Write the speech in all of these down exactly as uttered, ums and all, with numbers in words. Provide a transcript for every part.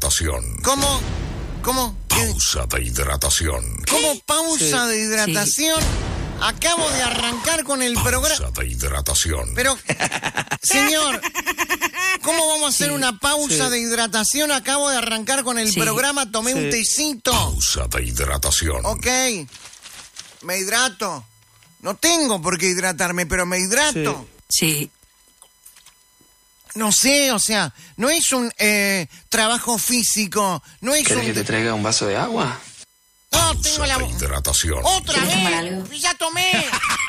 hidratación. ¿Cómo? ¿Cómo? Pausa de hidratación. ¿Cómo pausa Sí, de hidratación? Sí. Acabo de arrancar con el programa. Pausa de hidratación. Pero, señor, ¿cómo vamos a hacer Sí, una pausa sí. de hidratación? Acabo de arrancar con el Sí, programa, tomé sí. un tecito. Pausa de hidratación. Ok, me hidrato. No tengo por qué hidratarme, pero me hidrato. Sí. No sé, o sea, no es un eh, trabajo físico, no es ¿Querés un... que te traiga un vaso de agua? No, tengo Pausa la... de hidratación. ¡Otra ¿Quieres tomar vez! algo? ¡Ya tomé!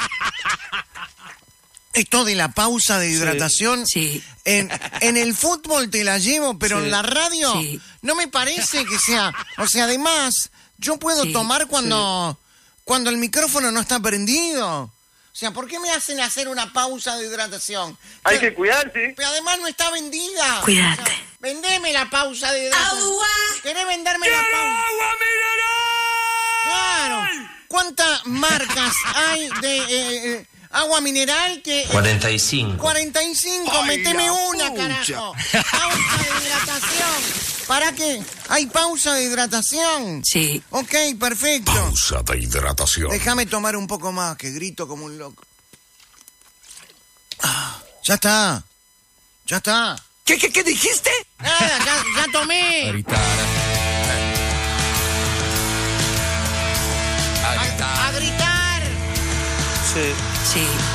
Esto de la pausa de hidratación, Sí. En, en el fútbol te la llevo, pero Sí. en la radio Sí. no me parece que sea... O sea, además, yo puedo Sí. tomar cuando, cuando el micrófono no está prendido. O sea, ¿por qué me hacen hacer una pausa de hidratación? Hay Que- que cuidarse. Pero además no está vendida. Cuídate. O sea, vendeme la pausa de hidratación. ¿Querés venderme la pausa? Claro. ¿Cuántas marcas hay de eh, eh, agua mineral que... cuarenta y cinco. cuarenta y cinco, meteme una, carajo. Pausa de hidratación. ¿Para qué? ¿Hay pausa de hidratación? Sí. Ok, perfecto. Pausa de hidratación. Déjame tomar un poco más, que grito como un loco. Ah, ya está. Ya está. ¿Qué, qué, qué dijiste? Nada, ya, ya tomé. Gritar. A A, gritar. a gritar. Sí.